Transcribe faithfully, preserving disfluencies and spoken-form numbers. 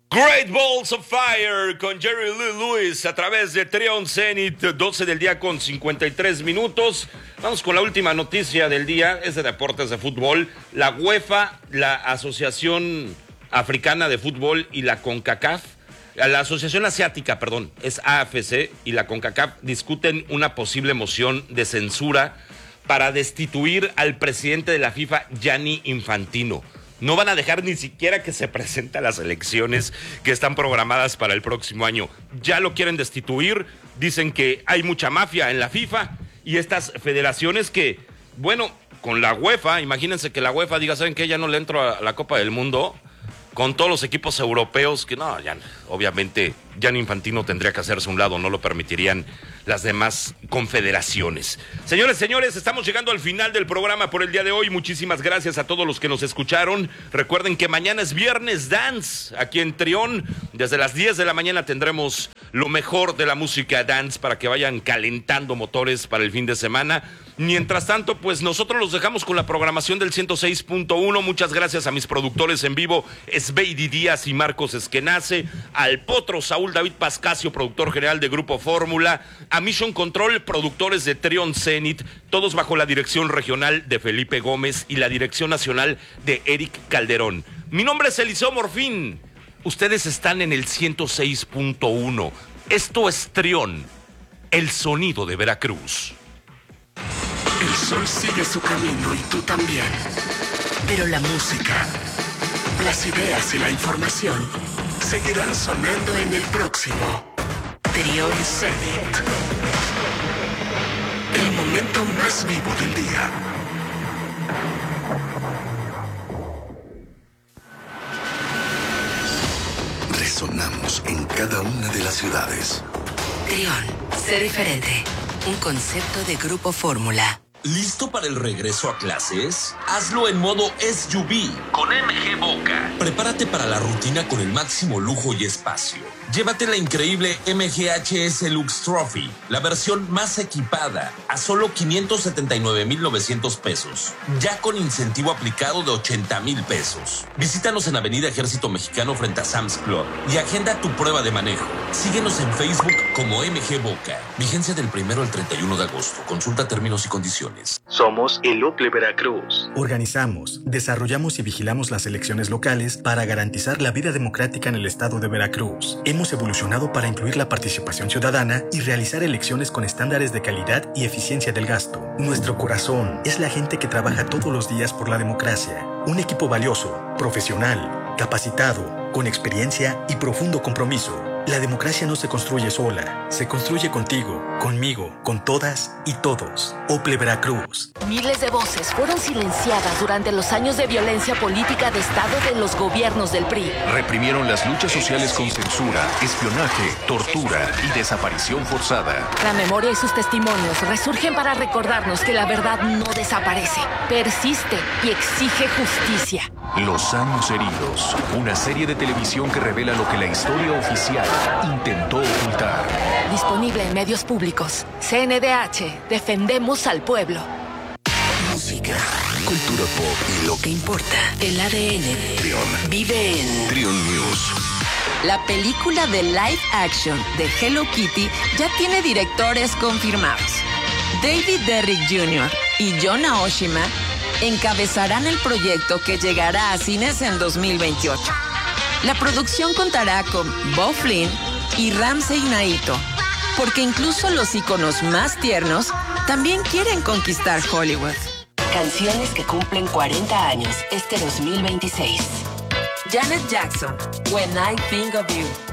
Great Balls of Fire con Jerry Lee Lewis a través de Trion Zenith, doce del día con cincuenta y tres minutos. Vamos con la última noticia del día, es de deportes de fútbol. La UEFA, la Asociación Africana de Fútbol y la CONCACAF, la Asociación Asiática, perdón, es A F C, y la CONCACAF discuten una posible moción de censura para destituir al presidente de la FIFA, Gianni Infantino. No van a dejar ni siquiera que se presente a las elecciones que están programadas para el próximo año. Ya lo quieren destituir, dicen que hay mucha mafia en la FIFA y estas federaciones que, bueno, con la UEFA, imagínense que la UEFA diga, ¿saben qué? Ya no le entro a la Copa del Mundo, con todos los equipos europeos, que no, ya, obviamente, Gianni Infantino tendría que hacerse a un lado, no lo permitirían las demás confederaciones. Señores, señores, estamos llegando al final del programa por el día de hoy. Muchísimas gracias a todos los que nos escucharon. Recuerden que mañana es Viernes Dance aquí en Trión. Desde las diez de la mañana tendremos lo mejor de la música dance para que vayan calentando motores para el fin de semana. Mientras tanto, pues nosotros los dejamos con la programación del ciento seis punto uno. Muchas gracias a mis productores en vivo, Sveidi Díaz y Marcos Esquenace, al Potro Saúl David Pascasio, productor general de Grupo Fórmula, a Mission Control, productores de Trion Zenith, todos bajo la dirección regional de Felipe Gómez y la dirección nacional de Eric Calderón. Mi nombre es Eliseo Morfín. Ustedes están en el ciento seis punto uno. Esto es Trión, el sonido de Veracruz. El sol sigue su camino y tú también. Pero la música, las ideas y la información seguirán sonando en el próximo Trión Zenith. El momento más vivo del día. Resonamos en cada una de las ciudades. Trión, sé diferente. Un concepto de Grupo Fórmula. ¿Listo para el regreso a clases? Hazlo en modo S U V con M G Boca. Prepárate para la rutina con el máximo lujo y espacio. Llévate la increíble M G H S Lux Trophy, la versión más equipada, a solo quinientos setenta y nueve mil novecientos pesos, ya con incentivo aplicado de ochenta mil pesos. Visítanos en Avenida Ejército Mexicano frente a Sam's Club y agenda tu prueba de manejo. Síguenos en Facebook como M G Boca. Vigencia del primero al treinta y uno de agosto. Consulta términos y condiciones. Somos el Ocle Veracruz. Organizamos, desarrollamos y vigilamos las elecciones locales para garantizar la vida democrática en el estado de Veracruz. Hemos evolucionado para incluir la participación ciudadana y realizar elecciones con estándares de calidad y eficiencia del gasto. Nuestro corazón es la gente que trabaja todos los días por la democracia. Un equipo valioso, profesional, capacitado, con experiencia y profundo compromiso. La democracia no se construye sola, se construye contigo, conmigo, con todas y todos. Ople Veracruz. Miles de voces fueron silenciadas durante los años de violencia política de Estado de los gobiernos del P R I. Reprimieron las luchas sociales con censura, espionaje, tortura y desaparición forzada. La memoria y sus testimonios resurgen para recordarnos que la verdad no desaparece, persiste y exige justicia. Los años heridos, una serie de televisión que revela lo que la historia oficial intentó ocultar. Disponible en medios públicos. C N D H, defendemos al pueblo. Música, cultura pop y lo que importa. El A D N de Trión vive en Trión News. La película de live action de Hello Kitty ya tiene directores confirmados. David Derrick junior y John Aoshima encabezarán el proyecto que llegará a cines en dos mil veintiocho. La producción contará con Bo Flynn y Ramsey Naito, porque incluso los íconos más tiernos también quieren conquistar Hollywood. Canciones que cumplen cuarenta años este dos mil veintiséis. Janet Jackson, When I Think of You.